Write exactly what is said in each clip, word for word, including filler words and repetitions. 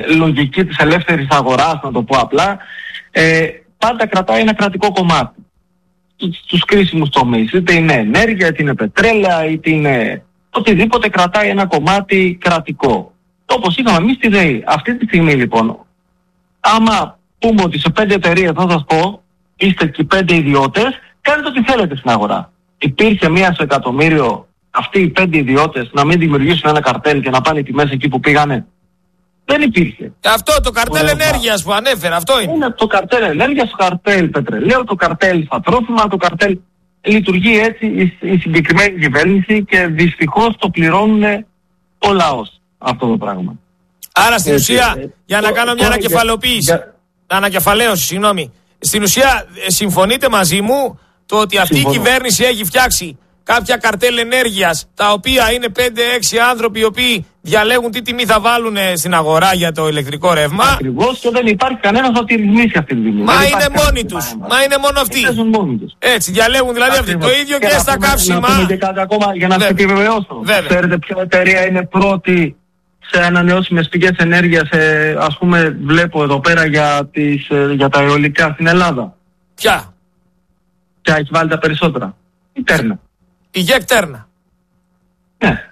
λογική της ελεύθερης αγοράς, να το πω απλά, ε, πάντα κρατάει ένα κρατικό κομμάτι στους κρίσιμους τομείς. Είτε είναι ενέργεια, είτε είναι πετρέλαια, είτε είναι οτιδήποτε, κρατάει ένα κομμάτι κρατικό. Όπως είχαμε εμείς στη ΔΕΗ. Αυτή τη στιγμή λοιπόν, άμα πούμε ότι σε πέντε εταιρείες, θα σας πω, είστε και πέντε ιδιώτες, κάνετε ό,τι θέλετε στην αγορά. Υπήρχε μία στο εκατομμύριο αυτοί οι πέντε ιδιώτες να μην δημιουργήσουν ένα καρτέλ και να πάνε οι τιμές εκεί που πήγανε? Δεν υπήρχε. Αυτό το καρτέλ ενέργειας που ανέφερα, αυτό είναι. Είναι το καρτέλ ενέργειας, το καρτέλ πετρελαίου, το καρτέλ στα τρόφιμα, το καρτέλ. Λειτουργεί έτσι η, η συγκεκριμένη κυβέρνηση και δυστυχώς το πληρώνουν ο λαός αυτό το πράγμα. Άρα στην έτσι, ουσία, έτσι, για το, να κάνω μια το, ανακεφαλοποίηση, για... ανακεφαλαίωση, συγγνώμη. Στην ουσία, συμφωνείτε μαζί μου το ότι αυτή Συμφωνώ. η κυβέρνηση έχει φτιάξει κάποια καρτέλ ενέργειας, τα οποία είναι πέντε έξι άνθρωποι οι οποίοι διαλέγουν τι τιμή θα βάλουν στην αγορά για το ηλεκτρικό ρεύμα. Ακριβώς, και δεν υπάρχει κανένας να τη ρυθμίσει αυτή τη στιγμή. Μα δεν είναι μόνοι τους. Μα είναι μόνο αυτοί. Έτσι, διαλέγουν δηλαδή αυτοί. Το ίδιο και, και στα καύσιμα. Να πούμε και κάτι ακόμα για να σας επιβεβαιώσω. Ξέρετε ποια εταιρεία είναι πρώτη σε ανανεώσιμες πηγές ενέργειας, ε, ας πούμε, βλέπω εδώ πέρα για, τις, ε, για τα αιωλικά στην Ελλάδα? Ποια? Ποια έχει βάλει τα περισσότερα? Η Τέρνα. Η ΓΕΚ Τέρνα. Ναι.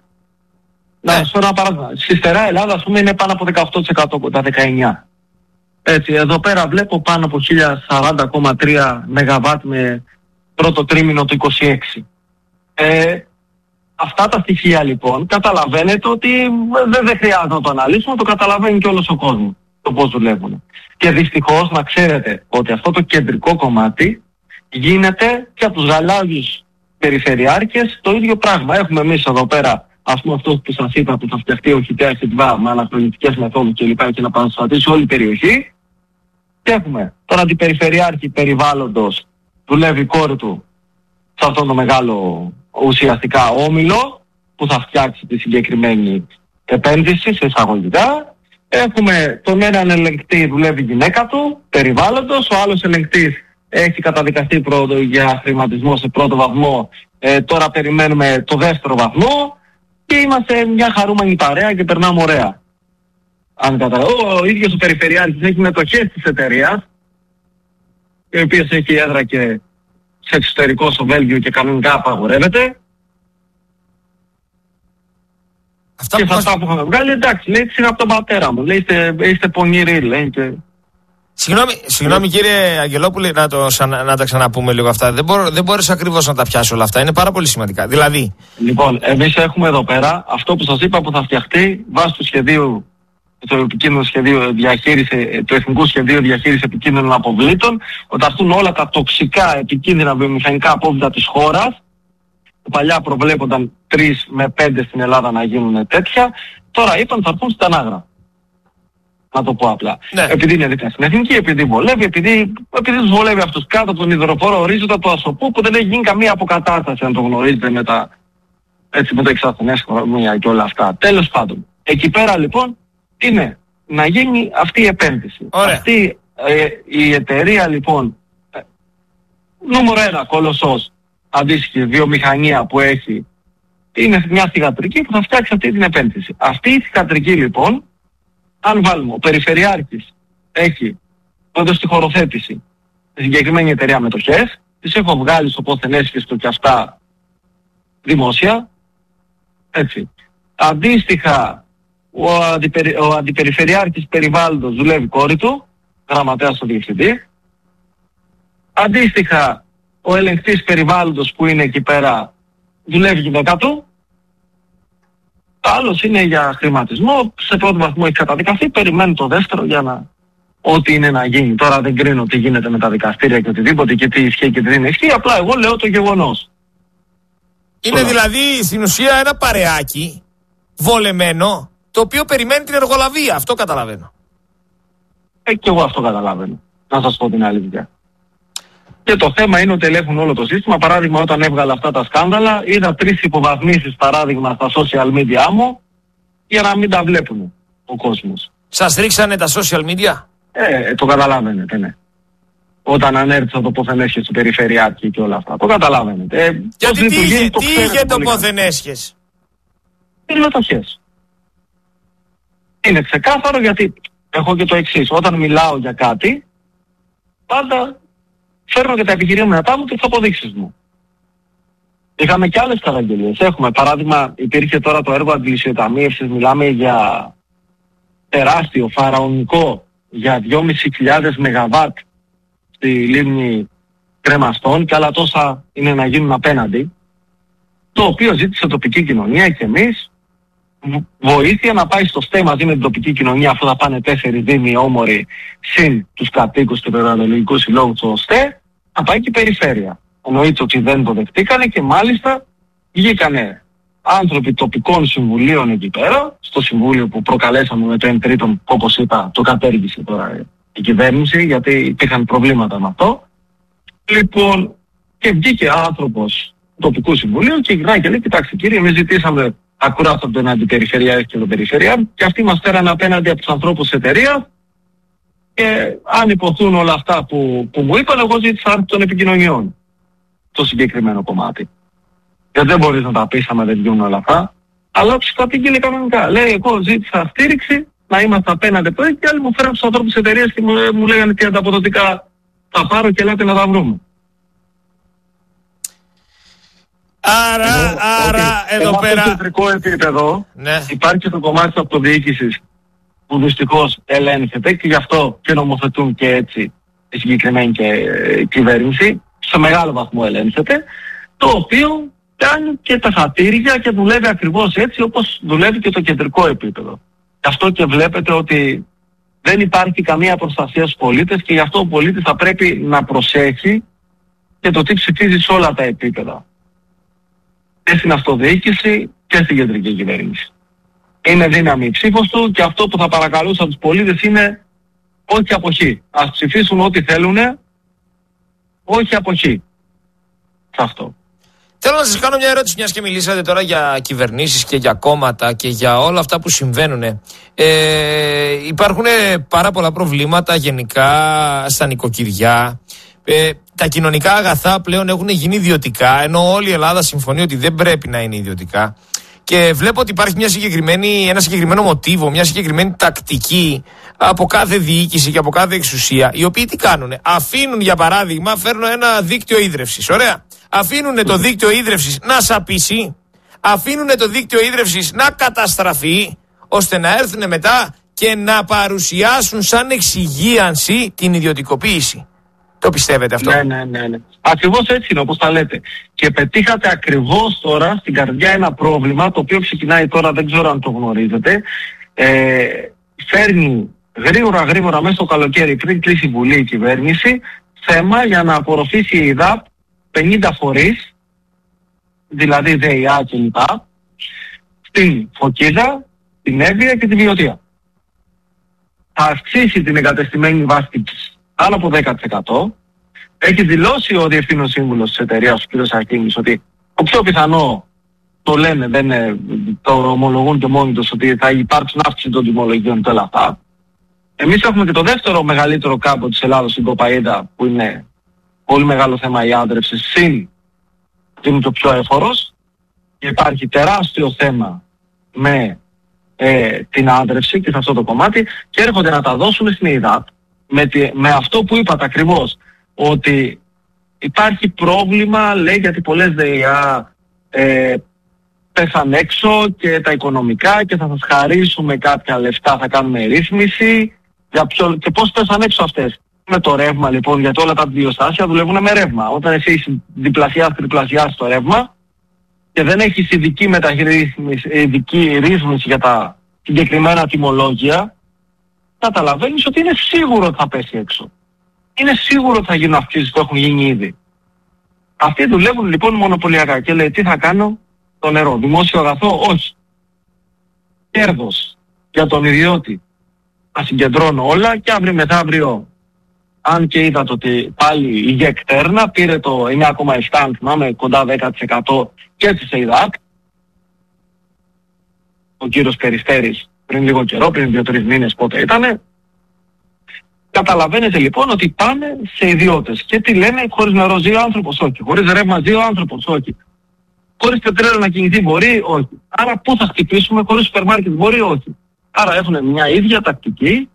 Να σας πω ένα παράδειγμα. Στη Στερά Ελλάδα, ας πούμε, είναι πάνω από δεκαοκτώ τοις εκατό, τα δεκαεννιά. Έτσι, εδώ πέρα βλέπω πάνω από χίλια σαράντα κόμμα τρία μεγαβάτ με πρώτο τρίμηνο το είκοσι έξι. Ε, αυτά τα στοιχεία λοιπόν καταλαβαίνετε ότι δεν, δεν χρειάζεται να το αναλύσουμε, το καταλαβαίνει και όλος ο κόσμος το πώς δουλεύουν. Και δυστυχώς να ξέρετε ότι αυτό το κεντρικό κομμάτι γίνεται και από τους γαλάζιους περιφερειάρχες το ίδιο πράγμα. Έχουμε εμείς εδώ πέρα, ας πούμε, αυτό που σας είπα, που θα φτιαχτεί ο ΧΙΤΕΑ ΧΙΤΒΑ με αναχρονιστικές μεθόδους και λοιπά και να παραστατήσει όλη η περιοχή. Και έχουμε τον αντιπεριφερειάρχη περιβάλλοντος, δουλεύει η κόρη του σε αυτόν τον μεγάλο ουσιαστικά όμιλο που θα φτιάξει τη συγκεκριμένη επένδυση σε εισαγωγικά. Έχουμε τον έναν ελεγκτή, δουλεύει η γυναίκα του περιβάλλοντος, ο άλλος ελεγκτής έχει καταδικαστεί πρώτο για χρηματισμό σε πρώτο βαθμό, ε, τώρα περιμένουμε το δεύτερο βαθμό και είμαστε μια χαρούμενη παρέα και περνάμε ωραία. Αν κατα... Ο ίδιος ο περιφερειάρχης έχει μετοχές της εταιρείας, η οποία έχει έδρα και σε εξωτερικό στο Βέλγιο και κανονικά απαγορεύεται. Αυτά και αυτά που είχαμε βγάλει, εντάξει, λέει, είναι από τον πατέρα μου, λέει, είστε, είστε πονηροί, λέει, και... Συγγνώμη, συγγνώμη κύριε Αγγελόπουλε, να, το, να τα ξαναπούμε λίγο αυτά. Δεν, μπορώ, δεν μπορείς ακριβώς να τα πιάσω όλα αυτά. Είναι πάρα πολύ σημαντικά. Δηλαδή... Λοιπόν, εμείς έχουμε εδώ πέρα αυτό που σας είπα που θα φτιαχτεί βάσει του σχεδίου, το επικίνδυνο σχεδίο διαχείριση, του Εθνικού Σχεδίου Διαχείρισης Επικίνδυνων Αποβλήτων, ότι αυτούν όλα τα τοξικά επικίνδυνα βιομηχανικά απόβλητα της χώρας. Παλιά προβλέπονταν τρεις με πέντε στην Ελλάδα να γίνουν τέτοια. Τώρα είπαν θα έρθουν στα Ανάγρα. Να το πω απλά. Ναι. Επειδή είναι δικά στην εθνική, επειδή βολεύει, επειδή, επειδή τους βολεύει αυτούς κάτω από τον υδροφόρο ορίζοντα του Ασοπού που δεν έχει γίνει καμία αποκατάσταση, αν το γνωρίζετε, με τα, έτσι, με το εξασθενές χρονία και όλα αυτά. Τέλος πάντων. Εκεί πέρα λοιπόν είναι να γίνει αυτή η επένδυση. Ωραία. Αυτή ε, η εταιρεία λοιπόν, ε, νούμερο ένα, κολοσσός, αντίστοιχη βιομηχανία που έχει, είναι μια θυγατρική που θα φτιάξει αυτή την επένδυση. Αυτή η θυγατρική λοιπόν, αν βάλουμε, ο περιφερειάρχης έχει όντως στη χωροθέτηση τη συγκεκριμένη εταιρεία μετοχές, τις έχω βγάλει στο πόθεν έσχεστο και αυτά δημόσια, έτσι. Αντίστοιχα, ο, αντιπερι, ο αντιπεριφερειάρχης περιβάλλοντος δουλεύει κόρη του, γραμματέας στο διευθυντή. Αντίστοιχα, ο ελεγκτής περιβάλλοντος που είναι εκεί πέρα δουλεύει γυναίκα του. Άλλος είναι για χρηματισμό, σε πρώτο βαθμό έχει καταδικαστεί, περιμένει το δεύτερο για να... ό,τι είναι να γίνει. Τώρα δεν κρίνω τι γίνεται με τα δικαστήρια και οτιδήποτε και τι ισχύει και τι δεν ισχύει, απλά εγώ λέω το γεγονός. Είναι Τώρα. δηλαδή στην ουσία ένα παρεάκι βολεμένο, το οποίο περιμένει την εργολαβία, αυτό καταλαβαίνω. Ε, και εγώ αυτό καταλαβαίνω, να σας πω την αλήθεια. Και το θέμα είναι ότι ελέγχουν όλο το σύστημα. Παράδειγμα, όταν έβγαλα αυτά τα σκάνδαλα, είδα τρεις υποβαθμίσεις, παράδειγμα, στα social media μου, για να μην τα βλέπουν ο κόσμος. Σας ρίξανε τα social media? Ε, το καταλάβαινετε, ναι. Όταν ανέρθησα το πόθεν έσχες του περιφερειάρχη και όλα αυτά. Το καταλάβαινετε. Ε, Γιατί τι είχε το, το πόθεν έσχες? Είναι μετοχές. Είναι ξεκάθαρο γιατί έχω και το εξής. Όταν μιλάω για κάτι, πάντα φέρνω και τα επιχειρήματα μου και τις αποδείξεις μου. Είχαμε και άλλες καταγγελίες. Έχουμε, παράδειγμα, υπήρχε τώρα το έργο αντιλησιοταμίευσης, μιλάμε για τεράστιο, φαραωνικό, για δυόμισι χιλιάδες μεγαβάτ στη λίμνη Κρεμαστών και άλλα τόσα είναι να γίνουν απέναντι, το οποίο ζήτησε τοπική κοινωνία και εμείς βοήθεια να πάει στο ΣΤΕ μαζί με την τοπική κοινωνία, αφού θα πάνε τέσσερις δήμοι όμοροι συν τους κατοίκους του περιβαλλοντικού συλλόγου στο ΣΤΕ, να πάει και η περιφέρεια. Εννοείται ότι δεν το δεχτήκανε και μάλιστα βγήκανε άνθρωποι τοπικών συμβουλίων εκεί πέρα, στο συμβούλιο που προκαλέσαμε με το εν τρίτον, όπως είπα, το κατέργησε τώρα η κυβέρνηση, γιατί υπήρχαν προβλήματα με αυτό. Λοιπόν, και βγήκε άνθρωπος τοπικού συμβουλίου και γυρνάει και λέει, κοιτάξτε κύριε, εμείς ζητήσαμε ακουράτο από τον αντιπεριφερειάρχη και τον περιφερειά και αυτοί μας φέρανε απέναντι από τους ανθρώπους της εταιρείας και αν υποθούν όλα αυτά που, που μου είπαν, εγώ ζήτησα των επικοινωνιών το συγκεκριμένο κομμάτι. Γιατί δεν μπορείς να τα πεις άμα δεν βγουν όλα αυτά. Αλλά τους κατήγγειλε κανονικά. Λέει, εγώ ζήτησα στήριξη, να είμαστε απέναντι από το και άλλοι μου φέραν τους ανθρώπους της εταιρείας και μου, μου λέγανε τι ανταποδοτικά θα πάρω και ελάτε να τα βρούμε. Άρα, εδώ, άρα, okay. εδώ Ενώ πέρα... στο κεντρικό επίπεδο ναι. υπάρχει και το κομμάτι της αυτοδιοίκησης που δυστυχώς ελέγχεται και γι' αυτό και νομοθετούν και έτσι η συγκεκριμένη και η κυβέρνηση. Σε μεγάλο βαθμό ελέγχεται, το οποίο κάνει και τα χατήρια και δουλεύει ακριβώς έτσι όπως δουλεύει και το κεντρικό επίπεδο. Γι' αυτό και βλέπετε ότι δεν υπάρχει καμία προστασία στους πολίτες και γι' αυτό ο πολίτης θα πρέπει να προσέχει και το τι ψηφίζει σε όλα τα επίπεδα. Και στην αυτοδιοίκηση και στην κεντρική κυβέρνηση. Είναι δύναμη η ψήφος του και αυτό που θα παρακαλούσα τους πολίτες είναι όχι αποχή. Ας ψηφίσουν ό,τι θέλουν, όχι αποχή. Σε αυτό. Θέλω να σας κάνω μια ερώτηση, μιας και μιλήσατε τώρα για κυβερνήσεις και για κόμματα και για όλα αυτά που συμβαίνουν. Ε, υπάρχουν πάρα πολλά προβλήματα γενικά στα νοικοκυριά. Ε, τα κοινωνικά αγαθά πλέον έχουν γίνει ιδιωτικά, ενώ όλη η Ελλάδα συμφωνεί ότι δεν πρέπει να είναι ιδιωτικά. Και βλέπω ότι υπάρχει μια συγκεκριμένη, ένα συγκεκριμένο μοτίβο, μια συγκεκριμένη τακτική από κάθε διοίκηση και από κάθε εξουσία, οι οποίοι τι κάνουνε. Αφήνουν, για παράδειγμα, φέρνω ένα δίκτυο ίδρευσης. Ωραία. Αφήνουν το δίκτυο ίδρευσης να σαπίσει, αφήνουν το δίκτυο ίδρευσης να καταστραφεί, ώστε να έρθουν μετά και να παρουσιάσουν σαν εξυγίανση την ιδιωτικοποίηση. Το πιστεύετε αυτό? Ναι, ναι, ναι, ναι. Ακριβώς έτσι είναι όπως τα λέτε. Και πετύχατε ακριβώς τώρα στην καρδιά ένα πρόβλημα το οποίο ξεκινάει τώρα, δεν ξέρω αν το γνωρίζετε. Ε, φέρνει γρήγορα γρήγορα μέσα στο καλοκαίρι, πριν κλείσει η Βουλή η κυβέρνηση, θέμα για να απορροφήσει η ΕΔΑΠ πενήντα φορείς, δηλαδή ΔΕΙΑ κλπ, στην Φωκίδα, την Εύβοια και τη Βιωτία. Θα αυξήσει την εγκατεστημένη βάση πάνω από δέκα τοις εκατό. Έχει δηλώσει ο διευθύνων σύμβουλος της εταιρείας, ο κ. Σακίνης, ότι το πιο πιθανό, το λένε, δεν είναι, το ομολογούν και μόνοι τους, ότι θα υπάρξουν αύξηση των τιμολογίων και όλα αυτά. Εμείς έχουμε και το δεύτερο μεγαλύτερο κάμπο της Ελλάδος, την Κοπαΐδα, που είναι πολύ μεγάλο θέμα η άντρευση, συν και είναι το πιο έφορος. Και υπάρχει τεράστιο θέμα με ε, την άντρευση και σε αυτό το κομμάτι και έρχονται να τα δώσουν στην ΕΙΔΑΠ. Με, τη, με αυτό που είπατε ακριβώς, ότι υπάρχει πρόβλημα, λέει, γιατί πολλές ΔΕΙΑ ε, πέσαν έξω και τα οικονομικά και θα σας χαρίσουμε κάποια λεφτά, θα κάνουμε ρύθμιση. Για ποιο, και πώς πέσαν έξω αυτές? Με το ρεύμα λοιπόν, γιατί όλα τα αντιοστάσια δουλεύουν με ρεύμα. Όταν εσύ έχεις διπλασιάσει, τριπλασιάσει το ρεύμα και δεν έχεις ειδική μεταρρύθμιση, ειδική ρύθμιση για τα συγκεκριμένα τιμολόγια, καταλαβαίνεις ότι είναι σίγουρο ότι θα πέσει έξω. Είναι σίγουρο ότι θα γίνουν αυξήσεις που έχουν γίνει ήδη. Αυτοί δουλεύουν λοιπόν μονοπωλιακά και λέει τι θα κάνω? Το νερό. Δημόσιο αγαθό? Όχι. Κέρδος για τον ιδιώτη. Θα συγκεντρώνω όλα και αύριο μεθαύριο, αν και είδατε ότι πάλι η ΓΕΚΤΕΡΝΑ πήρε το εννιά κόμμα επτά, αν θυμάμαι, κοντά δέκα τοις εκατό και της ΕΙΔΑΠ, ο κύριος Περιστέρης πριν λίγο καιρό, πριν δύο-τρεις μήνες πότε ήτανε. Καταλαβαίνετε λοιπόν ότι πάνε σε ιδιώτες. Και τι λένε? Χωρίς νερό ζει ο άνθρωπος? Όχι. Χωρίς ρεύμα ζει ο άνθρωπος? Όχι. Χωρίς πετρέλαιο να κινηθεί μπορεί? Όχι. Άρα πού θα χτυπήσουμε? Χωρίς σούπερ μάρκετ μπορεί? Όχι. Άρα έχουν μια ίδια τακτική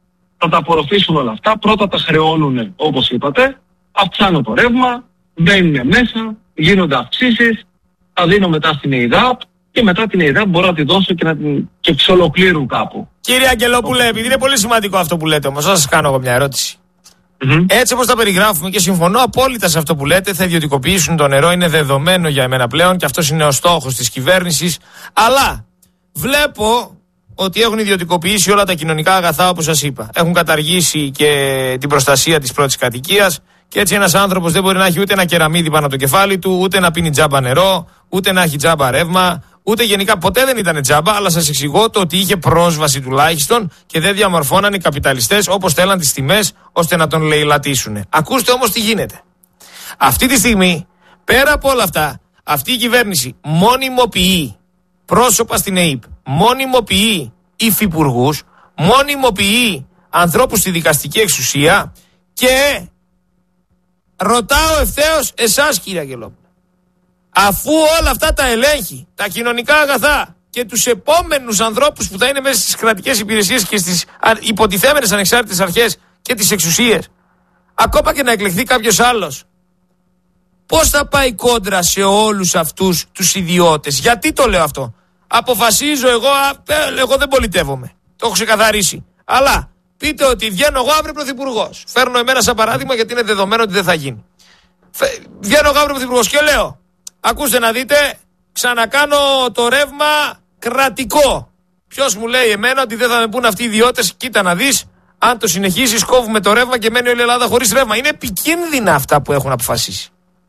θα τα απορροφήσουν όλα αυτά. Πρώτα τα χρεώνουν, όπως είπατε, αυξάνουν το ρεύμα, μπαίνουν μέσα, γίνονται αυξήσεις, θα δίνω μετά στην ΕΙΔΑΠ και μετά την ΕΙΔΑΠ μπορώ να τη δώσω και, να την... και εξ ολοκλήρου κάπου. Κύριε Αγγελόπουλε, επειδή είναι πολύ σημαντικό αυτό που λέτε όμως, θα σας κάνω εγώ μια ερώτηση. Mm-hmm. Έτσι όπως τα περιγράφουμε και συμφωνώ απόλυτα σε αυτό που λέτε, θα ιδιωτικοποιήσουν το νερό, είναι δεδομένο για εμένα πλέον και αυτός είναι ο στόχος της κυβέρνησης. Αλλά βλέπω ότι έχουν ιδιωτικοποιήσει όλα τα κοινωνικά αγαθά όπως σας είπα. Έχουν καταργήσει και την προστασία της πρώτης κατοικίας και έτσι ένας άνθρωπος δεν μπορεί να έχει ούτε ένα κεραμίδι πάνω από το κεφάλι του, ούτε να πίνει τζάμπα νερό, ούτε να έχει τζάμπα ρεύμα, ούτε γενικά ποτέ δεν ήταν τζάμπα, αλλά σας εξηγώ το ότι είχε πρόσβαση τουλάχιστον και δεν διαμορφώναν οι καπιταλιστές όπως θέλαν τις τιμές ώστε να τον λαιλατίσουν. Ακούστε όμως τι γίνεται. Αυτή τη στιγμή, πέρα από όλα αυτά, αυτή η κυβέρνηση μονιμοποιεί πρόσωπα στην ΕΥΠ, μονιμοποιεί υφυπουργούς, μονιμοποιεί ανθρώπους στη δικαστική εξουσία και ρωτάω ευθέως εσάς κύριε Αγγελόπουλε, αφού όλα αυτά τα ελέγχει, τα κοινωνικά αγαθά και τους επόμενους ανθρώπους που θα είναι μέσα στις κρατικές υπηρεσίες και στις υποτιθέμενες ανεξάρτητες αρχές και τις εξουσίες, ακόμα και να εκλεχθεί κάποιος άλλος, πώς θα πάει κόντρα σε όλους αυτούς τους ιδιώτες? Γιατί το λέω αυτό? Αποφασίζω εγώ, εγώ δεν πολιτεύομαι, το έχω ξεκαθαρίσει. Αλλά πείτε ότι βγαίνω εγώ αύριο πρωθυπουργός. Φέρνω εμένα σαν παράδειγμα γιατί είναι δεδομένο ότι δεν θα γίνει. Βγαίνω εγώ αύριο πρωθυπουργός και λέω, ακούστε να δείτε, ξανακάνω το ρεύμα κρατικό. Ποιος μου λέει εμένα ότι δεν θα με πούν αυτοί οι ιδιώτες, κοίτα να δεις, αν το συνεχίσεις κόβουμε το ρεύμα και μένει όλη η Ελλάδα χωρίς ρεύμα. Είναι επικίνδυνα αυτά που έχουν αποφασίσει.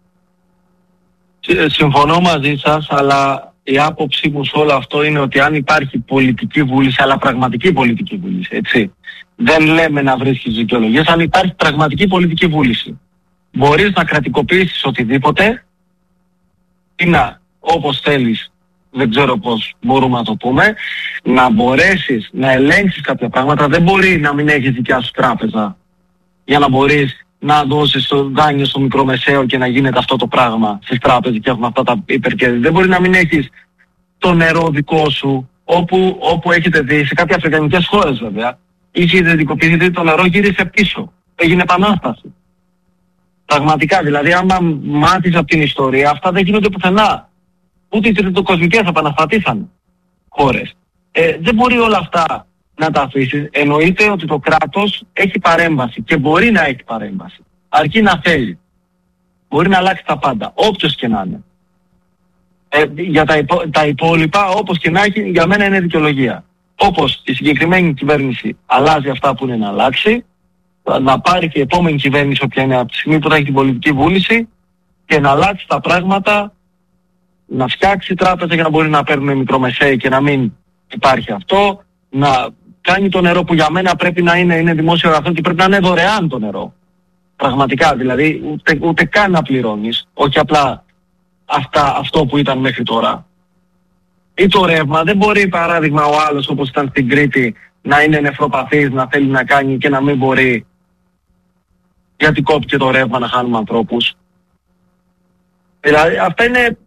Συμφωνώ μαζί σας, αλλά η άποψή μου σε όλο αυτό είναι ότι αν υπάρχει πολιτική βούληση, αλλά πραγματική πολιτική βούληση, έτσι. Δεν λέμε να βρίσκεις δικαιολογίες, αν υπάρχει πραγματική πολιτική βούληση. Μπορείς να κρατικοποιήσεις οτιδήποτε ή να, όπως θέλεις, δεν ξέρω πώς μπορούμε να το πούμε, να μπορέσεις να ελέγξεις κάποια πράγματα. Δεν μπορεί να μην έχεις δικιά σου τράπεζα για να μπορείς να δώσεις το δάνειο στο μικρομεσαίο και να γίνεται αυτό το πράγμα στις τράπεζες και έχουν αυτά τα υπερκέρδη. Δεν μπορεί να μην έχεις το νερό δικό σου, όπου, όπου έχετε δει, σε κάποιες αφρικανικές χώρες βέβαια, είχε ιδιωτικοποιηθεί το νερό, γύρισε πίσω. Έγινε επανάσταση. Πραγματικά, δηλαδή άμα μάθεις από την ιστορία, αυτά δεν γίνονται πουθενά. Ούτε οι τριτοκοσμικές επαναστατήσαν χώρες. Ε, δεν μπορεί όλα αυτά να τα αφήσεις. Εννοείται ότι το κράτος έχει παρέμβαση και μπορεί να έχει παρέμβαση. Αρκεί να θέλει. Μπορεί να αλλάξει τα πάντα, όποιος και να είναι. Ε, για τα, υπό, τα υπόλοιπα, όπως και να έχει, για μένα είναι δικαιολογία. Όπως η συγκεκριμένη κυβέρνηση αλλάζει αυτά που είναι να αλλάξει, να πάρει και η επόμενη κυβέρνηση, όποια είναι από τη στιγμή που θα έχει την πολιτική βούληση, και να αλλάξει τα πράγματα, να φτιάξει τράπεζα για να μπορεί να παίρνουν μικρομεσαίοι και να μην υπάρχει αυτό, να κάνει το νερό που για μένα πρέπει να είναι, είναι δημόσιο αγαθό και πρέπει να είναι δωρεάν το νερό. Πραγματικά, δηλαδή ούτε, ούτε καν να πληρώνεις, όχι απλά αυτά, αυτό που ήταν μέχρι τώρα. Ή το ρεύμα, δεν μπορεί παράδειγμα ο άλλος όπως ήταν στην Κρήτη να είναι νεφροπαθής, να θέλει να κάνει και να μην μπορεί, γιατί κόπηκε το ρεύμα, να χάνουμε ανθρώπους. Δηλαδή αυτά είναι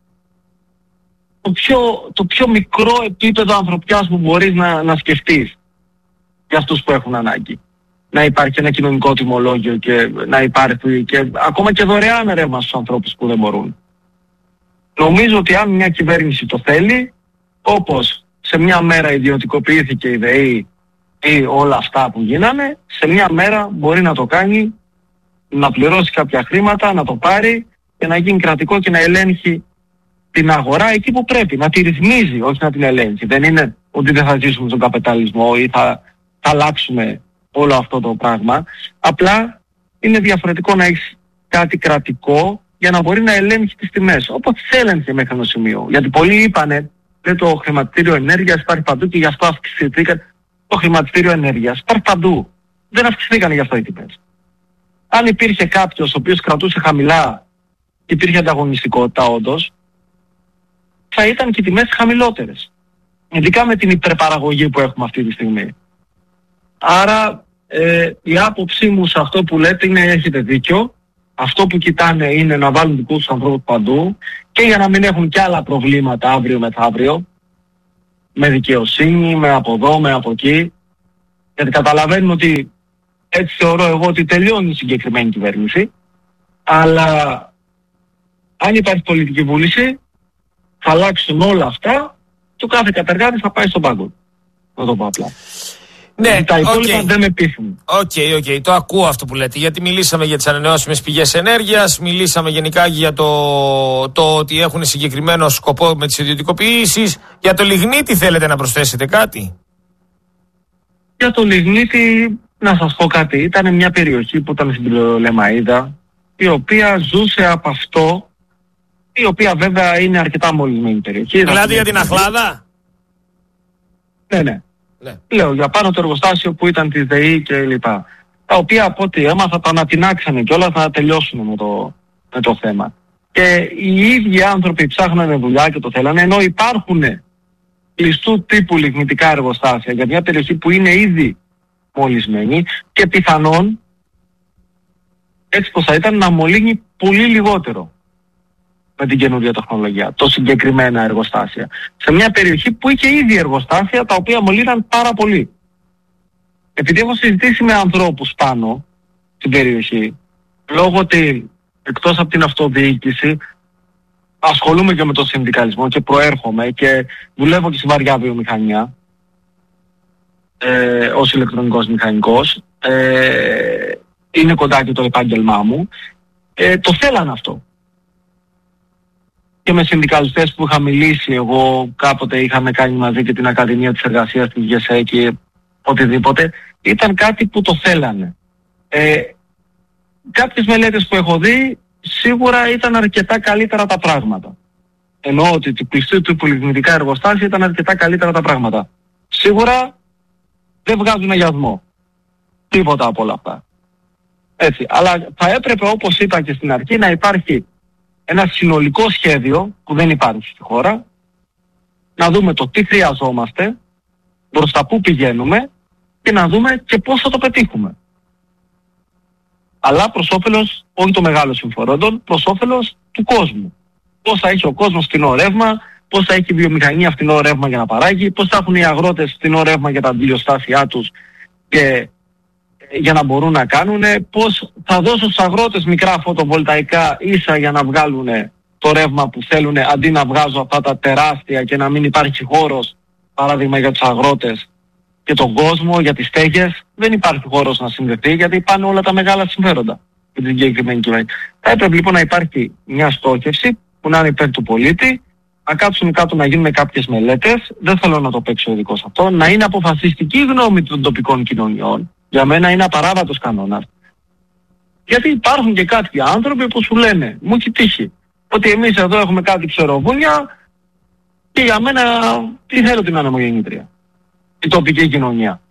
το πιο, το πιο μικρό επίπεδο ανθρωπιάς που μπορείς να, να σκεφτείς για αυτούς που έχουν ανάγκη. Να υπάρχει ένα κοινωνικό τιμολόγιο και να υπάρχει και ακόμα και δωρεάν ρεύμα στους ανθρώπους που δεν μπορούν. Νομίζω ότι αν μια κυβέρνηση το θέλει, όπως σε μια μέρα ιδιωτικοποιήθηκε η ΔΕΗ ή όλα αυτά που γίνανε, σε μια μέρα μπορεί να το κάνει, να πληρώσει κάποια χρήματα, να το πάρει και να γίνει κρατικό και να ελέγχει την αγορά εκεί που πρέπει, να τη ρυθμίζει, όχι να την ελέγχει. Δεν είναι ότι δεν θα ζήσουμε στον καπιταλισμό ή θα, θα αλλάξουμε όλο αυτό το πράγμα. Απλά είναι διαφορετικό να έχεις κάτι κρατικό για να μπορεί να ελέγχει τις τιμές, όπως τις έλεγχε μέχρι ένα σημείο. Γιατί πολλοί είπανε, λέει, το χρηματιστήριο ενέργειας υπάρχει παντού και γι' αυτό αυξηθήκαν. Το χρηματιστήριο ενέργειας υπάρχει παντού. Δεν αυξηθήκαν γι' αυτό οι τιμές. Αν υπήρχε κάποιος ο οποίος κρατούσε χαμηλά και υπήρχε ανταγωνιστικότητα όντως, θα ήταν και οι τιμές χαμηλότερες. Ειδικά με την υπερπαραγωγή που έχουμε αυτή τη στιγμή. Άρα ε, η άποψή μου σε αυτό που λέτε είναι, έχετε δίκιο. Αυτό που κοιτάνε είναι να βάλουν δικούς τους ανθρώπους παντού και για να μην έχουν και άλλα προβλήματα αύριο μεθαύριο, με δικαιοσύνη, με από εδώ, με από εκεί. Γιατί καταλαβαίνουν ότι έτσι θεωρώ εγώ ότι τελειώνει η συγκεκριμένη κυβέρνηση, αλλά αν υπάρχει πολιτική βούληση θα αλλάξουν όλα αυτά και ο κάθε κατεργάτης θα πάει στον πάγκο. Να το πω απλά. Ναι, τα υπόλοιπα okay. δεν με πείθουν. Οκ, okay, οκ. Okay. Το ακούω αυτό που λέτε. Γιατί μιλήσαμε για τις ανανεώσιμες πηγές ενέργειας, μιλήσαμε γενικά για το, το ότι έχουν συγκεκριμένο σκοπό με τις ιδιωτικοποιήσεις. Για το λιγνίτη θέλετε να προσθέσετε κάτι? Για το λιγνίτη, να σας πω κάτι. Ήταν μια περιοχή που ήταν στην Λεμαΐδα, η οποία ζούσε από αυτό, η οποία βέβαια είναι αρκετά μολυσμένη περιοχή. Δηλαδή για την Αχλάδα? Ναι, ναι. Ναι. Λέω για πάνω το εργοστάσιο που ήταν της ΔΕΗ και λοιπά. Τα οποία από ό,τι έμαθα τα ανατινάξανε και όλα θα τελειώσουν με το, με το θέμα. Και οι ίδιοι άνθρωποι ψάχνανε δουλειά και το θέλανε, ενώ υπάρχουν κλειστού τύπου λιγνητικά εργοστάσια για μια περιοχή που είναι ήδη μολυσμένη και πιθανόν έτσι πως θα ήταν να μολύνει πολύ λιγότερο με την καινούργια τεχνολογία, το συγκεκριμένα εργοστάσια. Σε μια περιοχή που είχε ήδη εργοστάσια τα οποία μολύναν πάρα πολύ. Επειδή έχω συζητήσει με ανθρώπους πάνω στην περιοχή, λόγω ότι εκτός από την αυτοδιοίκηση ασχολούμαι και με τον συνδικαλισμό και προέρχομαι και δουλεύω και στη βαριά βιομηχανία ε, ως ηλεκτρονικός μηχανικός, ε, είναι κοντά και το επάγγελμά μου, ε, το θέλανε αυτό. Και με συνδικαλιστές που είχα μιλήσει εγώ, κάποτε είχαμε κάνει μαζί και την Ακαδημία της Εργασίας της ΓΕΣΕ και οτιδήποτε, ήταν κάτι που το θέλανε. Ε, κάποιες μελέτες που έχω δει σίγουρα ήταν αρκετά καλύτερα τα πράγματα. Εννοώ ότι του πιστού του πολυεθνικά εργοστάσια ήταν αρκετά καλύτερα τα πράγματα. Σίγουρα δεν βγάζουν αγιασμό. Τίποτα από όλα αυτά. Έτσι. Αλλά θα έπρεπε, όπως είπα και στην αρχή, να υπάρχει ένα συνολικό σχέδιο που δεν υπάρχει στη χώρα, να δούμε το τι χρειαζόμαστε, προς τα πού πηγαίνουμε και να δούμε και πώς θα το πετύχουμε. Αλλά προς όφελος όχι των μεγάλων συμφορώντων, προς όφελος του κόσμου. Πώς θα έχει ο κόσμος φθηνό ρεύμα, πώς θα έχει η βιομηχανία φθηνό ρεύμα για να παράγει, πώς θα έχουν οι αγρότες φθηνό ρεύμα για τα αντιλιοστάσια τους και για να μπορούν να κάνουν, πώς θα δώσουν στους αγρότες μικρά φωτοβολταϊκά ίσα για να βγάλουν το ρεύμα που θέλουν, αντί να βγάζουν αυτά τα τεράστια και να μην υπάρχει χώρος, παράδειγμα για τους αγρότες και τον κόσμο, για τις στέγες, δεν υπάρχει χώρος να συνδεθεί γιατί πάνε όλα τα μεγάλα συμφέροντα για την συγκεκριμένη κυβέρνηση. Θα έπρεπε λοιπόν να υπάρχει μια στόχευση που να είναι υπέρ του πολίτη, να κάτσουν κάτω να γίνουν κάποιες μελέτες, δεν θέλω να το παίξω ειδικό σε αυτό, να είναι αποφασιστική γνώμη των τοπικών κοινωνιών. Για μένα είναι απαράβατος κανόνας. Γιατί υπάρχουν και κάποιοι άνθρωποι που σου λένε, μου έχει τύχει, ότι εμείς εδώ έχουμε κάτι ξεροβούνια και για μένα τι θέλω την ανεμογεννήτρια, η τοπική κοινωνία.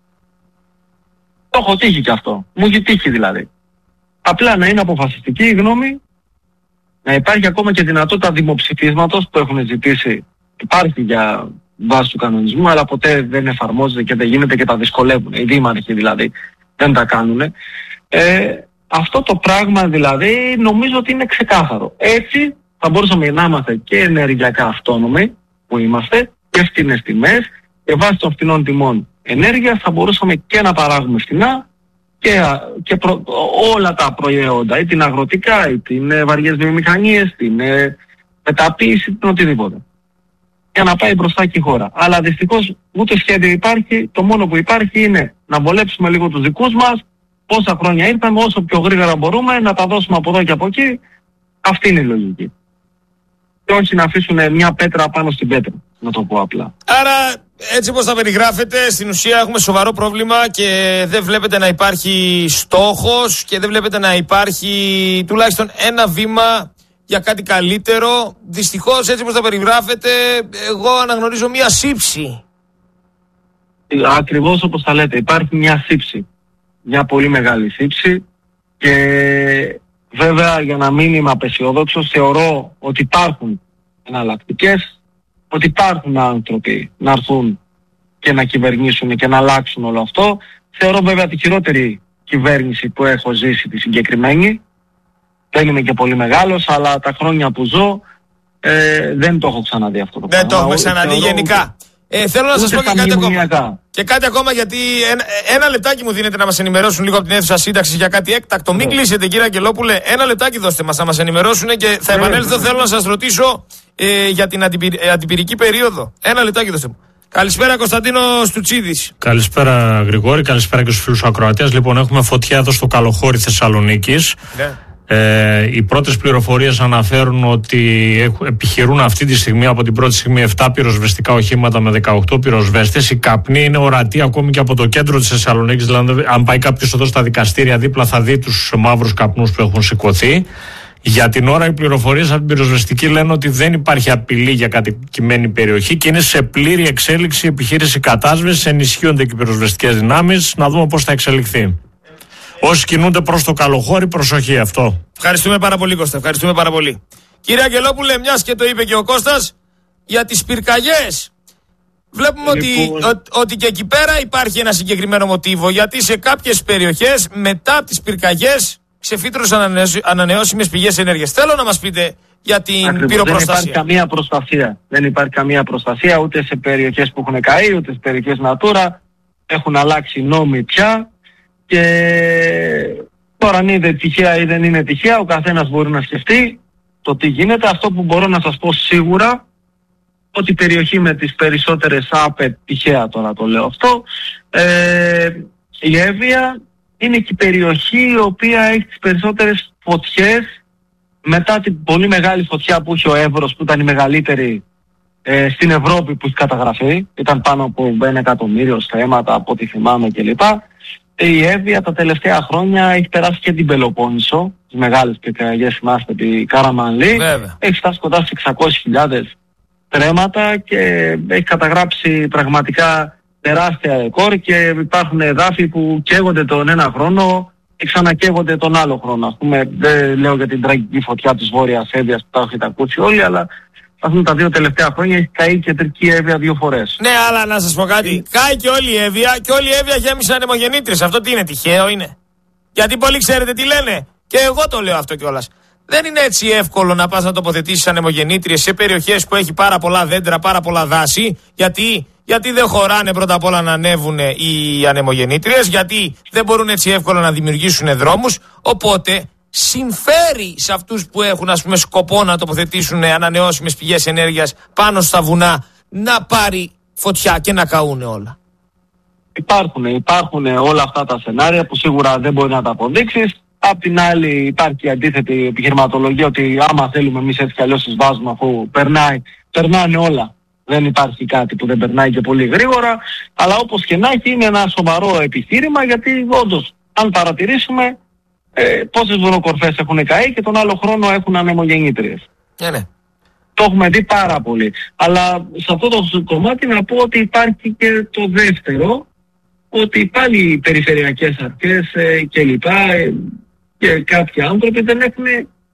Το έχω τύχει κι αυτό, μου έχει τύχει δηλαδή. Απλά να είναι αποφασιστική η γνώμη, να υπάρχει ακόμα και δυνατότητα δημοψηφίσματος που έχουν ζητήσει, υπάρχει για βάση του κανονισμού, αλλά ποτέ δεν εφαρμόζεται και δεν γίνεται και τα δυσκολεύουν. Οι δήμαρχοι δηλαδή δεν τα κάνουν. Ε, αυτό το πράγμα δηλαδή νομίζω ότι είναι ξεκάθαρο. Έτσι θα μπορούσαμε να είμαστε και ενεργειακά αυτόνομοι που είμαστε και φτηνές τιμές και βάσει των φτηνών τιμών ενέργειας θα μπορούσαμε και να παράγουμε φτηνά και, και προ, όλα τα προϊόντα, ή την αγροτικά, ή την ε, βαριές βιομηχανίες, την ε, μεταποίηση, την οτιδήποτε. Για να πάει μπροστά και η χώρα. Αλλά δυστυχώς ούτε σχέδιο υπάρχει, το μόνο που υπάρχει είναι να βολέψουμε λίγο τους δικούς μας, πόσα χρόνια ήρθαμε, όσο πιο γρήγορα μπορούμε, να τα δώσουμε από εδώ και από εκεί. Αυτή είναι η λογική. Και όχι να αφήσουν μια πέτρα πάνω στην πέτρα, να το πω απλά. Άρα, έτσι όπως τα περιγράφετε, στην ουσία έχουμε σοβαρό πρόβλημα και δεν βλέπετε να υπάρχει στόχος και δεν βλέπετε να υπάρχει τουλάχιστον ένα βήμα για κάτι καλύτερο. Δυστυχώς, έτσι όπως τα περιγράφετε, εγώ αναγνωρίζω μια σύψη. Ακριβώς όπως τα λέτε, υπάρχει μια σύψη. Μια πολύ μεγάλη σύψη και βέβαια για να μην είμαι απεσιόδοξος θεωρώ ότι υπάρχουν εναλλακτικές, ότι υπάρχουν άνθρωποι να έρθουν και να κυβερνήσουν και να αλλάξουν όλο αυτό. Θεωρώ βέβαια τη χειρότερη κυβέρνηση που έχω ζήσει τη συγκεκριμένη. Δεν είμαι και πολύ μεγάλος, αλλά τα χρόνια που ζω ε, δεν το έχω ξαναδεί αυτό το δεν πράγμα. Δεν το έχουμε ξαναδεί γενικά. Ε, θέλω να σας πω και κάτι ακόμα. Και κάτι ακόμα, γιατί ένα, ένα λεπτάκι μου δίνετε να μας ενημερώσουν λίγο από την αίθουσα σύνταξης για κάτι έκτακτο. Μην κλείσετε, κύριε Αγγελόπουλε. Ένα λεπτάκι δώστε μας να μας ενημερώσουν και θα επανέλθω. Θέλω να σας ρωτήσω ε, για την αντιπυρ, ε, αντιπυρική περίοδο. Ένα λεπτάκι δώστε μου. Καλησπέρα, Κωνσταντίνο Στουτσίδης. Καλησπέρα, Γρηγόρη. Καλησπέρα και στους φίλους ακροατές. Λοιπόν, έχουμε φωτιά εδώ στο Καλοχώρι Θεσσαλονίκης. Ναι. Ε, οι πρώτες πληροφορίες αναφέρουν ότι έχουν, επιχειρούν αυτή τη στιγμή από την πρώτη στιγμή επτά πυροσβεστικά οχήματα με δεκαοκτώ πυροσβέστες. Η καπνή είναι ορατή ακόμη και από το κέντρο της Θεσσαλονίκης. Δηλαδή, αν πάει κάποιος εδώ στα δικαστήρια, δίπλα θα δει τους μαύρους καπνούς που έχουν σηκωθεί. Για την ώρα, οι πληροφορίες από την πυροσβεστική λένε ότι δεν υπάρχει απειλή για κατοικημένη περιοχή και είναι σε πλήρη εξέλιξη επιχείρηση κατάσβεσης. Ενισχύονται και οι πυροσβεστικές δυνάμεις. Να δούμε πώς θα εξελιχθεί. Όσοι κινούνται προς το Καλοχώρι, προσοχή αυτό. Ευχαριστούμε πάρα πολύ, Κώστα. Ευχαριστούμε πάρα πολύ. Κύριε Αγγελόπουλε, μιας και το είπε και ο Κώστας, για τις πυρκαγιές. Βλέπουμε λοιπόν... ότι, ο, ότι και εκεί πέρα υπάρχει ένα συγκεκριμένο μοτίβο. Γιατί σε κάποιες περιοχές μετά από τις πυρκαγιές ξεφύτρωσαν ανανεώσιμες πηγές ενέργειας. Θέλω να μας πείτε για την Ακριβώς. πυροπροστασία. Δεν υπάρχει καμία προστασία. Δεν υπάρχει καμία προστασία ούτε σε περιοχές που έχουν καεί, ούτε σε περιοχές Natura. Έχουν αλλάξει νόμοι πια. Και τώρα αν είναι τυχαία ή δεν είναι τυχαία, ο καθένας μπορεί να σκεφτεί το τι γίνεται. Αυτό που μπορώ να σας πω σίγουρα, ότι η περιοχή με τις περισσότερες άπε, τυχαία τώρα το λέω αυτό, ε, η Εύβοια είναι και η περιοχή η οποία έχει τις περισσότερες φωτιές μετά την πολύ μεγάλη φωτιά που είχε ο Εύρος, που ήταν η μεγαλύτερη ε, στην Ευρώπη που έχει καταγραφεί. Ήταν πάνω από ένα εκατομμύριο στρέμματα από ό,τι θυμάμαι κλπ. Η Εύβοια τα τελευταία χρόνια έχει περάσει και την Πελοπόννησο, τις μεγάλες πυρκαγιές, θυμάστε, τη Καραμανλή. Βέβαια. Έχει φτάσει κοντά στις εξακόσιες χιλιάδες τρέματα και έχει καταγράψει πραγματικά τεράστια ρεκόρ και υπάρχουν εδάφη που καίγονται τον ένα χρόνο και ξανακαίγονται τον άλλο χρόνο. Ας πούμε, δεν λέω για την τραγική φωτιά της Βόρειας Εύβοιας που τα έχετε ακούσει όλοι, αλλά αυτήν τα δύο τελευταία χρόνια έχει καεί κεντρική Εύβοια δύο φορές. Ναι, αλλά να σας πω κάτι. Κάει και όλη η Εύβοια και όλη η Εύβοια γέμισε ανεμογεννήτριες. Αυτό τι είναι, τυχαίο είναι? Γιατί πολλοί ξέρετε τι λένε. Και εγώ το λέω αυτό κιόλας. Δεν είναι έτσι εύκολο να πας να τοποθετήσεις ανεμογεννήτριες σε περιοχές που έχει πάρα πολλά δέντρα, πάρα πολλά δάση. Γιατί, γιατί δεν χωράνε πρώτα απ' όλα να ανέβουν οι ανεμογεννήτριες. Γιατί δεν μπορούν έτσι εύκολα να δημιουργήσουν δρόμους. Οπότε συμφέρει σε αυτούς που έχουν, ας πούμε, σκοπό να τοποθετήσουν ανανεώσιμες πηγές ενέργειας πάνω στα βουνά να πάρει φωτιά και να καούνε όλα. Υπάρχουν, υπάρχουν όλα αυτά τα σενάρια που σίγουρα δεν μπορεί να τα αποδείξεις. Απ' την άλλη υπάρχει η αντίθετη επιχειρηματολογία ότι άμα θέλουμε εμείς έτσι κι αλλιώς τις βάζουμε, αφού περνάει, περνάνε όλα. Δεν υπάρχει κάτι που δεν περνάει και πολύ γρήγορα. Αλλά όπως και να έχει, είναι ένα σοβαρό επιχείρημα, γιατί όντως αν παρατηρήσουμε Ε, πόσες βουνοκορφές έχουν καεί και τον άλλο χρόνο έχουν ανεμογεννήτριες. Yeah, ναι. Το έχουμε δει πάρα πολύ. Αλλά σε αυτό το κομμάτι να πω ότι υπάρχει και το δεύτερο, ότι πάλι οι περιφερειακές αρχές ε, και λοιπά ε, και κάποιοι άνθρωποι δεν έχουν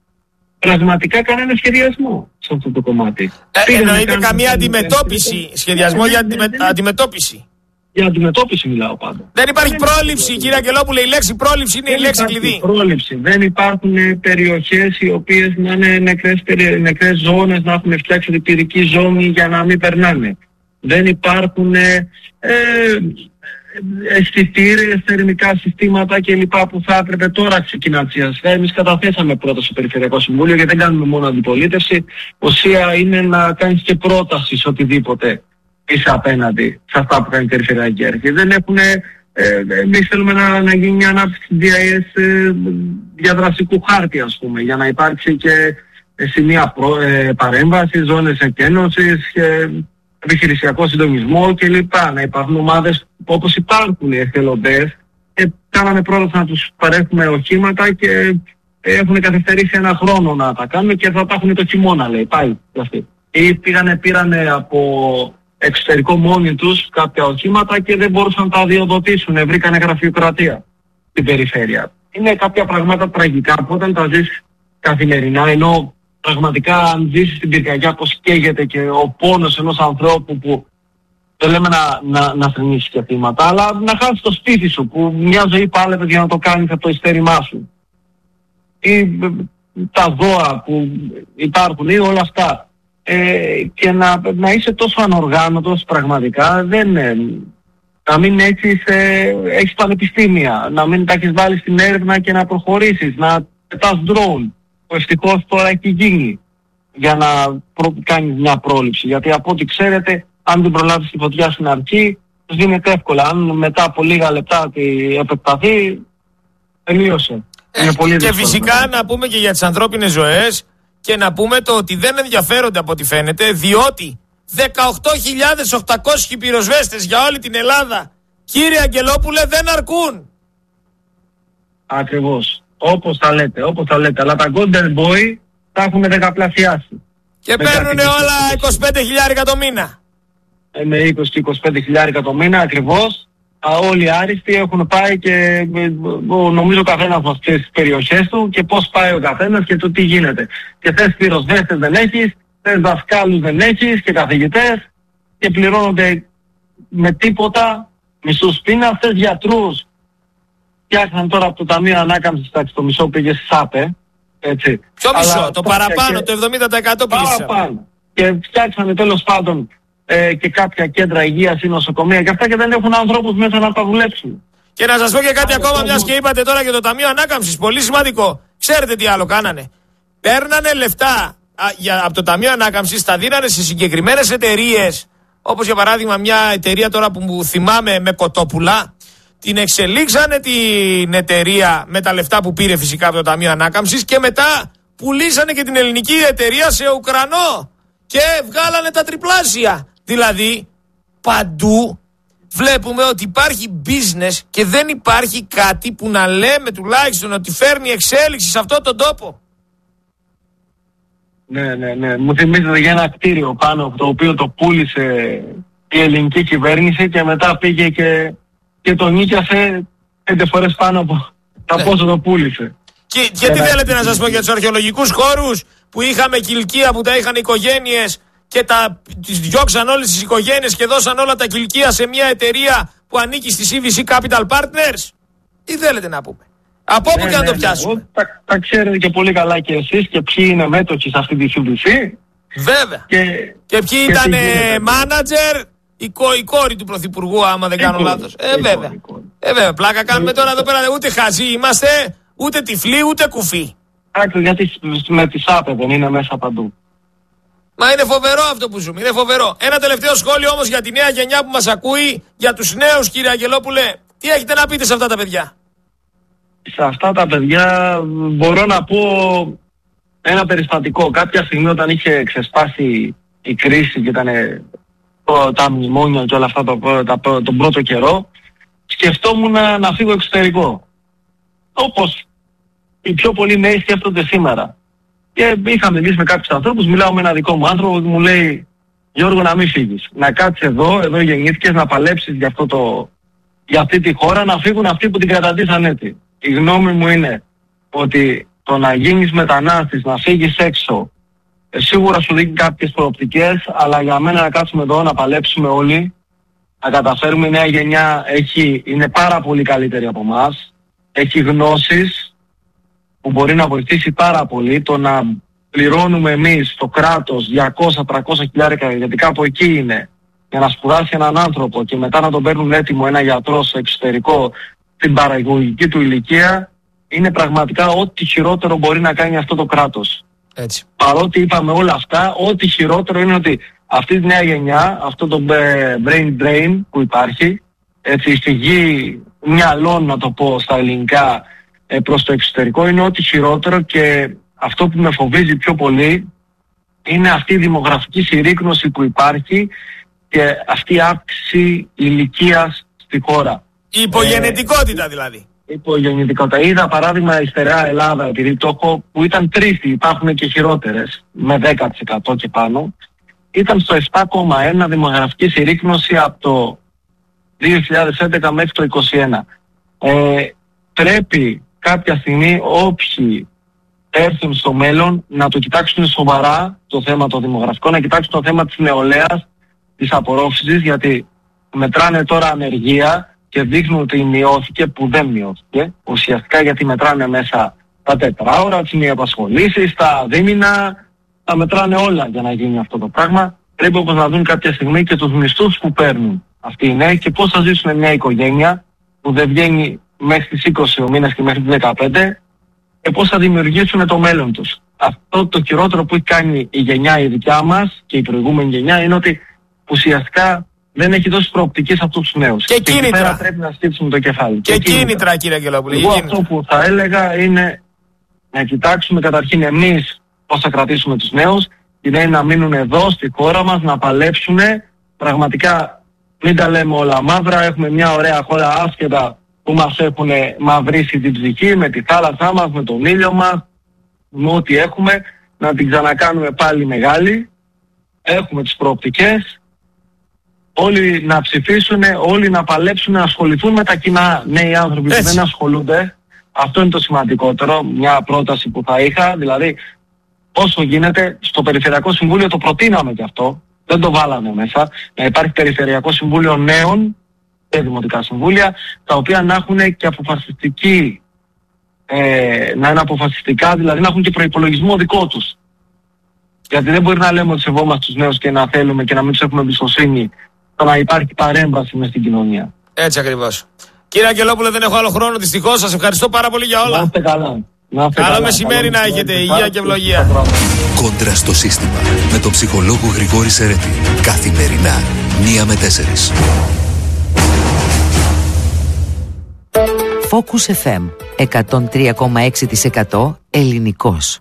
πραγματικά κανένα σχεδιασμό σε αυτό το κομμάτι. Ε, εννοείται καμία αντιμετώπιση, σχεδιασμό για αντιμε... αντιμετώπιση. Για αντιμετώπιση μιλάω πάντα. Δεν υπάρχει δεν πρόληψη, είναι... κύριε Αγγελόπουλε. Η λέξη πρόληψη είναι δεν η λέξη κλειδί. Πρόληψη. Δεν υπάρχουν περιοχές οι οποίες να είναι νεκρές, νεκρές ζώνες, να έχουν φτιάξει την πυρική ζώνη για να μην περνάνε. Δεν υπάρχουν ε, ε, αισθητήρες, θερμικά συστήματα κλπ. Που θα έπρεπε τώρα ξεκινά τη ασφαίρα. Εμείς καταθέσαμε πρόταση στο Περιφερειακό Συμβούλιο, γιατί δεν κάνουμε μόνο αντιπολίτευση. Ουσία είναι να κάνεις και πρόταση σε οτιδήποτε είσαι απέναντι σε αυτά που κάνει η Περιφερειακή Αρχή. Δεν έχουν, ε, εμείς θέλουμε να, να γίνει μια ανάπτυξη ντι άι ες ε, διαδραστικού χάρτη, ας πούμε, για να υπάρξει και ε, σημεία προ, ε, παρέμβασης, ζώνες εκένωσης, ε, επιχειρησιακό συντονισμό κλπ. Να υπάρχουν ομάδες όπως υπάρχουν οι εθελοντές. Ε, κάναμε πρόταση να τους παρέχουμε οχήματα και ε, έχουν καθυστερήσει ένα χρόνο να τα κάνουμε και θα τα έχουν το χειμώνα, λέει. Πάει αυτοί. Ή πήγανε, πήρανε από εξωτερικό μόνοι τους κάποια οχήματα και δεν μπορούσαν να τα διοδοτήσουν, βρήκανε γραφειοκρατία στην περιφέρεια. Είναι κάποια πράγματα τραγικά που όταν τα ζεις καθημερινά, ενώ πραγματικά αν ζήσεις την πυρκαγιά πως καίγεται και ο πόνος ενός ανθρώπου που δεν λέμε να, να, να θρηνήσεις και θύματα, αλλά να χάσεις το σπίτι σου που μια ζωή πάλευες για να το κάνεις από το ειστέρημά σου. Ή τα ζώα που υπάρχουν ή όλα αυτά. ε, και να, να είσαι τόσο ανοργάνωτος πραγματικά, δεν, ε, να μην έχεις, ε, έχεις πανεπιστήμια, να μην τα έχεις βάλει στην έρευνα και να προχωρήσεις, να πετάς drone, που ευτυχώς τώρα έχει γίνει, για να προ, κάνεις μια πρόληψη. Γιατί από ό,τι ξέρετε, αν δεν προλάβεις τη φωτιά στην αρχή, γίνεται εύκολα. Αν μετά από λίγα λεπτά τη επεκταθεί, τελείωσε. Ε, Είναι πολύ και φυσικά να πούμε και για τις ανθρώπινες ζωές και να πούμε το ότι δεν ενδιαφέρονται από ό,τι φαίνεται, διότι δεκαοκτώ χιλιάδες οκτακόσιοι πυροσβέστες για όλη την Ελλάδα, κύριε Αγγελόπουλε, δεν αρκούν. Ακριβώς. Όπως τα λέτε, όπως τα λέτε. Αλλά τα Golden Boy τα έχουν δεκαπλασιάσει. Και παίρνουν όλα είκοσι πέντε χιλιάδες το μήνα. Ε, με είκοσι και είκοσι πέντε χιλιάδες το μήνα ακριβώς. Όλοι οι άριστοι έχουν πάει και νομίζω ο καθένας μας ξέρει στις περιοχές του και πώς πάει ο καθένας και το τι γίνεται. Και θες πυροσβέστες δεν έχεις, θες δασκάλους δεν έχεις και καθηγητές και πληρώνονται με τίποτα, μισούς πείνα, θες γιατρούς. Φτιάξαν τώρα από το Ταμείο Ανάκαμψης, το μισό πήγε στη ΣΑΠΕ, έτσι. Ποιο μισό, αλλά το παραπάνω, και το εβδομήντα τοις εκατό πήγε στη ΣΑΠΕ. Και φτιάξανε τέλος πάντων ε, και κάποια κέντρα υγείας ή νοσοκομεία και αυτά και δεν έχουν ανθρώπους μέσα να τα δουλέψουν. Και να σας πω και κάτι ακόμα, μιας και είπατε τώρα για το Ταμείο Ανάκαμψης, πολύ σημαντικό. Ξέρετε τι άλλο κάνανε. Παίρνανε λεφτά α, για, από το Ταμείο Ανάκαμψης, τα δίνανε σε συγκεκριμένες εταιρείες, όπως για παράδειγμα μια εταιρεία τώρα που μου θυμάμαι με κοτόπουλα. Την εξελίξανε την εταιρεία με τα λεφτά που πήρε φυσικά από το Ταμείο Ανάκαμψης και μετά πουλήσανε και την ελληνική εταιρεία σε Ουκρανό και βγάλανε τα τριπλάσια. Δηλαδή παντού βλέπουμε ότι υπάρχει business και δεν υπάρχει κάτι που να λέμε τουλάχιστον ότι φέρνει εξέλιξη σε αυτόν τον τόπο. Ναι, ναι, ναι. Μου θυμίζετε για ένα κτίριο πάνω από το οποίο το πούλησε η ελληνική κυβέρνηση και μετά πήγε και, και το νίκιασε πέντε φορές πάνω από τα ναι. πόσο το πούλησε. Και, και τι θέλετε να σας πω για τους αρχαιολογικούς χώρους που είχαμε κηλκία που τα είχαν οικογένειες και τα, τις διώξαν όλες τις οικογένειες και δώσαν όλα τα κηλκία σε μια εταιρεία που ανήκει στη σι βι σι Capital Partners. Τι θέλετε να πούμε. Από όπου ναι, και να ναι, το πιάσουμε. Ναι, τα, τα ξέρετε και πολύ καλά και εσείς και ποιοι είναι μέτοχοι σε αυτή τη σι βι σι. Βέβαια. Και, και ποιοι και ήταν μάνατζερ, η, κο, η κόρη του Πρωθυπουργού, άμα δεν κάνω λάθος. Ε, ε, βέβαια. Ε, βέβαια. Πλάκα κάνουμε τώρα εδώ πέρα. Ούτε χαζοί είμαστε, ούτε τυφλοί, ούτε κουφοί. Άκου, γιατί με τη ΣΑΠΕ δεν είναι μέσα παντού. Μα είναι φοβερό αυτό που ζούμε, είναι φοβερό. Ένα τελευταίο σχόλιο όμως για τη νέα γενιά που μας ακούει, για τους νέους, κύριε Αγγελόπουλε. Τι έχετε να πείτε σε αυτά τα παιδιά? Σε αυτά τα παιδιά μπορώ να πω ένα περιστατικό. Κάποια στιγμή όταν είχε ξεσπάσει η κρίση και ήταν το, τα μνημόνια και όλα αυτά το, τα, τον πρώτο καιρό, σκεφτόμουν να, να φύγω εξωτερικό. Όπως οι πιο πολλοί νέοι σκέφτονται σήμερα. Και είχα μιλήσει με κάποιους ανθρώπους, μιλάω με ένα δικό μου άνθρωπο που μου λέει Γιώργο, να μην φύγεις. Να κάτσεις εδώ, εδώ γεννήθηκες, να παλέψεις για, αυτό το, για αυτή τη χώρα, να φύγουν αυτοί που την καταντήσαν έτσι. Η γνώμη μου είναι ότι το να γίνεις μετανάστης, να φύγεις έξω, ε, σίγουρα σου δίνει κάποιες προοπτικές, αλλά για μένα να κάτσουμε εδώ, να παλέψουμε όλοι, να καταφέρουμε. Η νέα γενιά έχει, είναι πάρα πολύ καλύτερη από εμάς, έχει γνώσεις που μπορεί να βοηθήσει πάρα πολύ. Το να πληρώνουμε εμείς το κράτος διακόσια με τριακόσια χιλιάρικα, γιατί κάπου εκεί είναι, για να σπουδάσει έναν άνθρωπο και μετά να τον παίρνουν έτοιμο ένα γιατρό σε εξωτερικό στην παραγωγική του ηλικία, είναι πραγματικά ό,τι χειρότερο μπορεί να κάνει αυτό το κράτος. Έτσι. Παρότι είπαμε όλα αυτά, ό,τι χειρότερο είναι ότι αυτή τη νέα γενιά, αυτό το brain drain που υπάρχει, έτσι, η φυγή μυαλών, να το πω στα ελληνικά, προς το εξωτερικό, είναι ό,τι χειρότερο. Και αυτό που με φοβίζει πιο πολύ είναι αυτή η δημογραφική συρρίκνωση που υπάρχει και αυτή η αύξηση ηλικίας στη χώρα. Η υπογεννητικότητα ε, δηλαδή. Η υπογεννητικότητα. Είδα παράδειγμα η Στερεά Ελλάδα, επειδή το έχω, που ήταν τρίτη, υπάρχουν και χειρότερες, με δέκα τοις εκατό και πάνω, ήταν στο επτά κόμμα ένα δημογραφική συρρίκνωση από το δύο χιλιάδες έντεκα μέχρι το είκοσι ένα. Ε, πρέπει κάποια στιγμή όποιοι έρθουν στο μέλλον να το κοιτάξουν σοβαρά το θέμα το δημογραφικό, να κοιτάξουν το θέμα της νεολαίας, της απορρόφησης, γιατί μετράνε τώρα ανεργία και δείχνουν ότι μειώθηκε, που δεν μειώθηκε ουσιαστικά, γιατί μετράνε μέσα τα τετράωρα, τις μη απασχολήσεις, τα δίμηνα, τα μετράνε όλα για να γίνει αυτό το πράγμα. Πρέπει όπως να δουν κάποια στιγμή και τους μισθούς που παίρνουν αυτοί οι νέοι και πώς θα ζήσουν μια οικογένεια που δεν βγαίνει μέχρι τις είκοσι ο μήνας και μέχρι τις δεκαπέντε και πώς θα δημιουργήσουν το μέλλον τους. Αυτό το χειρότερο που έχει κάνει η γενιά η δικιά μας και η προηγούμενη γενιά είναι ότι ουσιαστικά δεν έχει δώσει προοπτικές αυτούς τους νέους. Και, και κίνητρα. Πρέπει να στύψουμε το κεφάλι. Και, και κίνητρα, κίνητρα, κύριε Αγγελόπουλε. Εγώ αυτό που θα έλεγα είναι να κοιτάξουμε καταρχήν εμείς πώς θα κρατήσουμε τους νέους, είναι να μείνουν εδώ στη χώρα μας, να παλέψουν. Πραγματικά μην τα λέμε όλα μαύρα, έχουμε μια ωραία χώρα άσχετα που μας έχουν μαυρίσει την ψυχή με τη θάλασσά μας, με τον ήλιο μας, με ό,τι έχουμε, να την ξανακάνουμε πάλι μεγάλη. Έχουμε τις προοπτικές, όλοι να ψηφίσουν, όλοι να παλέψουν, να ασχοληθούν με τα κοινά. Νέοι άνθρωποι που δεν ασχολούνται, αυτό είναι το σημαντικότερο, μια πρόταση που θα είχα, δηλαδή όσο γίνεται στο Περιφερειακό Συμβούλιο το προτείναμε και αυτό, δεν το βάλαμε μέσα, να υπάρχει Περιφερειακό Συμβούλιο Νέων και Δημοτικά Συμβούλια, τα οποία να έχουν και αποφασιστική, ε, να είναι αποφασιστικά, δηλαδή να έχουν και προϋπολογισμό δικό τους. Γιατί δεν μπορεί να λέμε ότι σεβόμαστε τους νέους και να θέλουμε και να μην τους έχουμε εμπιστοσύνη, το να υπάρχει παρέμβαση μες στην κοινωνία. Έτσι ακριβώς. Κύριε Αγγελόπουλε, δεν έχω άλλο χρόνο δυστυχώς. Σας ευχαριστώ πάρα πολύ για όλα. Να είστε καλά. Καλό καλά, μεσημέρι καλό να έχετε, υγεία και ευλογία. Κόντρα στο σύστημα με τον ψυχολόγο Γρηγόρη Σερέτη. Καθημερινά, μία με τέσσερις. Focus εφ εμ εκατόν τρία κόμμα έξι τοις εκατό ελληνικός.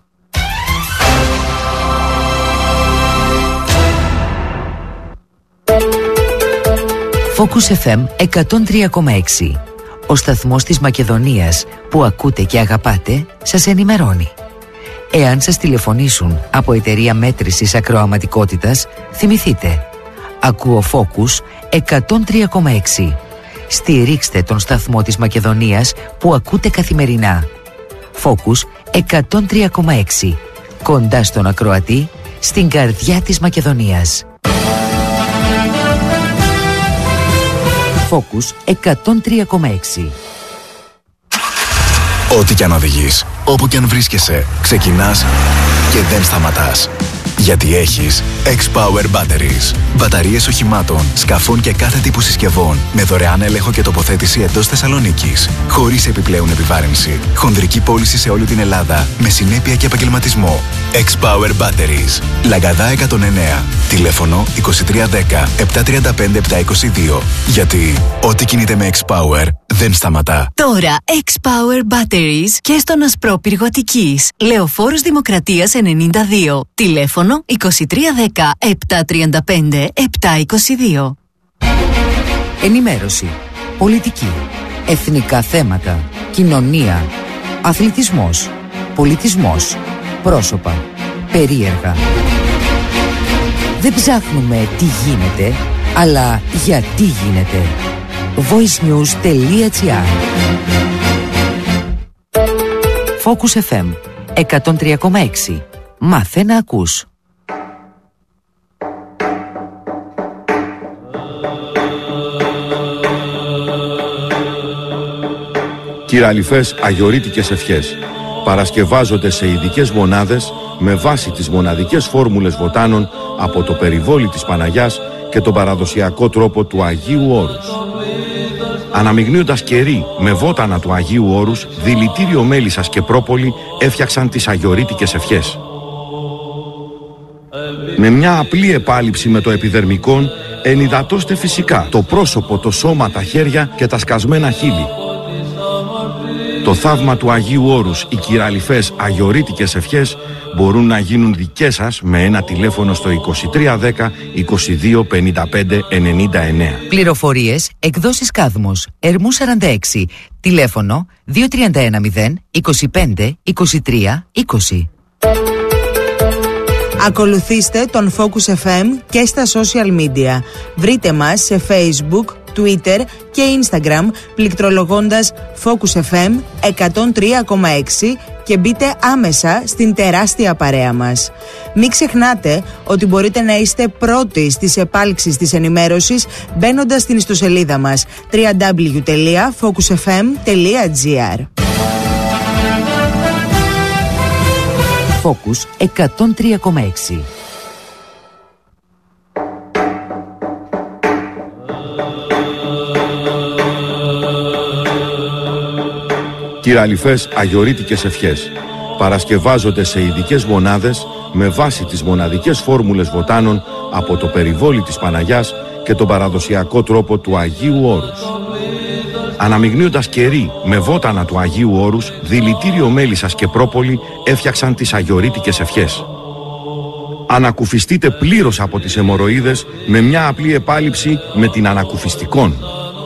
Focus εφ εμ εκατόν τρία κόμμα έξι. Ο σταθμός της Μακεδονίας που ακούτε και αγαπάτε σας ενημερώνει. Εάν σας τηλεφωνήσουν από εταιρεία μέτρησης ακροαματικότητας, θυμηθείτε. Ακούω Focus εκατόν τρία κόμμα έξι. Στηρίξτε τον σταθμό της Μακεδονίας που ακούτε καθημερινά. Focus εκατόν τρία κόμμα έξι. Κοντά στον ακροατή, στην καρδιά της Μακεδονίας. Focus εκατόν τρία κόμμα έξι. Ό,τι κι αν οδηγείς, όπου κι αν βρίσκεσαι, ξεκινάς και δεν σταματάς. Γιατί έχεις X-Power Batteries. Μπαταρίες οχημάτων, σκαφών και κάθε τύπου συσκευών με δωρεάν έλεγχο και τοποθέτηση εντός Θεσσαλονίκης. Χωρίς επιπλέον επιβάρυνση. Χονδρική πώληση σε όλη την Ελλάδα με συνέπεια και επαγγελματισμό. X-Power Batteries. Λαγκαδά εκατόν εννέα. Τηλέφωνο είκοσι τρία δέκα επτακόσια τριάντα πέντε επτακόσια είκοσι δύο. Γιατί ό,τι κινείται με X-Power δεν σταματά. Τώρα X-Power Batteries και στον Ασπρό Πυργοτικής. Λεωφόρος Δημοκρατίας ενενήντα δύο. Τηλέφωνο είκοσι τρία δέκα επτακόσια τριάντα πέντε επτακόσια είκοσι δύο. Ενημέρωση, πολιτική, εθνικά θέματα, κοινωνία, αθλητισμός, πολιτισμός, πρόσωπα, περίεργα. Δεν ψάχνουμε τι γίνεται, αλλά γιατί γίνεται. voicenews τελεία gr. Focus εφ εμ εκατόν τρία κόμμα έξι. Μάθε να ακούς. Κυραλιφές αγιορείτικες ευχές παρασκευάζονται σε ειδικές μονάδες με βάση τις μοναδικές φόρμουλες βοτάνων από το περιβόλι της Παναγιάς και τον παραδοσιακό τρόπο του Αγίου Όρους. Αναμειγνύοντας κερί με βότανα του Αγίου Όρους, δηλητήριο μέλισσας και πρόπολη έφτιαξαν τις αγιορείτικες ευχές. Με μια απλή επάλυψη με το επιδερμικόν ενυδατώστε φυσικά το πρόσωπο, το σώμα, τα χέρια και τα σκασμένα χείλη. Το θαύμα του Αγίου Όρους, οι κυραλιφές αγιορείτικες ευχές μπορούν να γίνουν δικές σας με ένα τηλέφωνο στο είκοσι τρία δέκα είκοσι δύο πενήντα πέντε ενενήντα εννέα. Πληροφορίες, εκδόσεις Κάδμος, Ερμού σαράντα έξι, τηλέφωνο δύο τρία ένα μηδέν είκοσι πέντε είκοσι τρία είκοσι. Ακολουθήστε τον Focus εφ εμ και στα social media. Βρείτε μας σε Facebook, Twitter και Instagram πληκτρολογώντας Focus εφ εμ εκατόν τρία κόμμα έξι και μπείτε άμεσα στην τεράστια παρέα μας. Μην ξεχνάτε ότι μπορείτε να είστε πρώτοι στις επάλξεις της ενημέρωσης μπαίνοντας στην ιστοσελίδα μας double-u double-u double-u τελεία focus f m τελεία g r. Focus εκατόν τρία κόμμα έξι. Κυραλιφές αγιορείτικες ευχές παρασκευάζονται σε ειδικές μονάδες με βάση τις μοναδικές φόρμουλες βοτάνων από το περιβόλι της Παναγιάς και τον παραδοσιακό τρόπο του Αγίου Όρους. Αναμειγνύοντας κερί με βότανα του Αγίου Όρους, δηλητήριο μέλισσας και πρόπολη έφτιαξαν τις αγιορείτικες ευχές. Ανακουφιστείτε πλήρως από τις αιμορροίδες με μια απλή επάλυψη με την ανακουφιστικόν.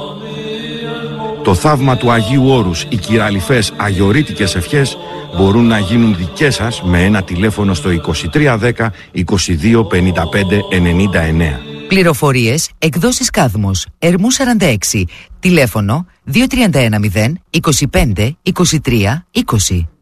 Το θαύμα του Αγίου Όρους, οι κυραλιφές αγιορείτικες ευχές μπορούν να γίνουν δικές σας με ένα τηλέφωνο στο είκοσι τρία δέκα είκοσι δύο πενήντα πέντε ενενήντα εννέα. Πληροφορίες, εκδόσεις Κάδμος, Ερμού σαράντα έξι, τηλέφωνο δύο τρία ένα μηδέν είκοσι πέντε είκοσι τρία είκοσι.